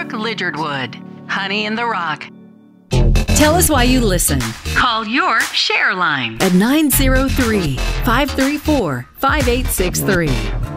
Brooke Lidgerwood. Honey in the Rock. Tell us why you listen Call your share line. at 903-534-5863.